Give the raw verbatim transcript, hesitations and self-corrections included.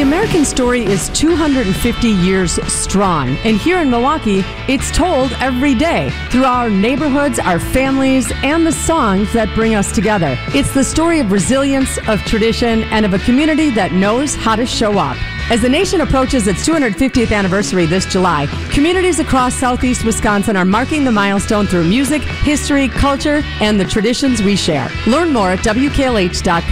American story is two hundred fifty years strong, and here in Milwaukee, it's told every day through our neighborhoods, our families, and the songs that bring us together. It's the story of resilience, of tradition, and of a community that knows how to show up. As the nation approaches its two hundred fiftieth anniversary this July, communities across southeast Wisconsin are marking the milestone through music, history, culture, and the traditions we share. Learn more at W K L H dot com.